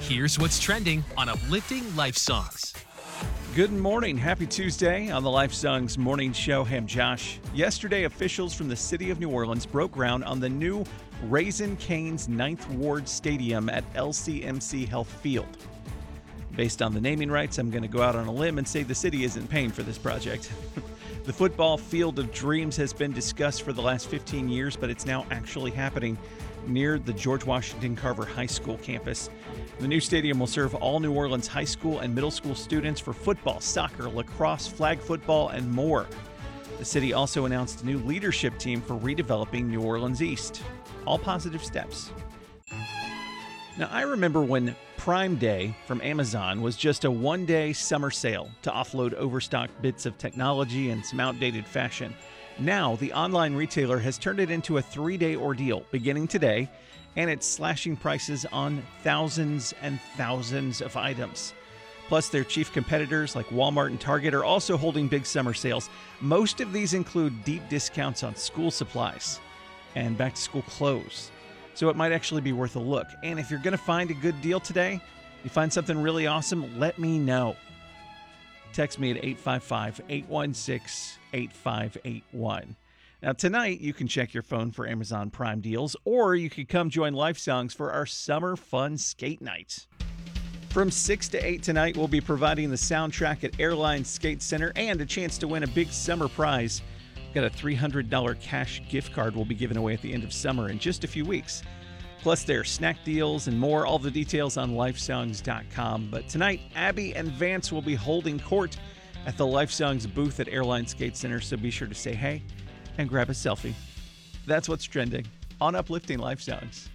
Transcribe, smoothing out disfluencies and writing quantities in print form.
Here's what's trending on Uplifting Life Songs. Good morning. Happy Tuesday on the Life Songs Morning Show. Hey, I'm Josh. Yesterday, officials from the city of New Orleans broke ground on the new Raising Cane's Ninth Ward Stadium at LCMC Health Field. Based on the naming rights, I'm going to go out on a limb and say the city isn't paying for this project. The football field of dreams has been discussed for the last 15 years, but it's now actually happening near the George Washington Carver High School campus. The new stadium will serve all New Orleans high school and middle school students for football, soccer, lacrosse, flag football, and more. The city also announced a new leadership team for redeveloping New Orleans East. All positive steps. Now, I remember when Prime Day from Amazon was just a one-day summer sale to offload overstocked bits of technology and some outdated fashion. Now, the online retailer has turned it into a three-day ordeal beginning today, and it's slashing prices on thousands and thousands of items. Plus, their chief competitors like Walmart and Target are also holding big summer sales. Most of these include deep discounts on school supplies and back-to-school clothes. So it might actually be worth a look. And if you're going to find a good deal today, you find something really awesome, let me know. Text me at 855-816-8581. Now, tonight, you can check your phone for Amazon Prime deals, or you could come join Life Songs for our summer fun skate night. From 6 to 8 tonight, we'll be providing the soundtrack at Airline Skate Center and a chance to win a big summer prize. Got a $300 cash gift card we'll be giving away at the end of summer in just a few weeks. Plus, there are snack deals and more. All the details on lifesongs.com. But tonight, Abby and Vance will be holding court at the Life Songs booth at Airline Skate Center, so be sure to say hey and grab a selfie. That's what's trending on Uplifting Life Songs.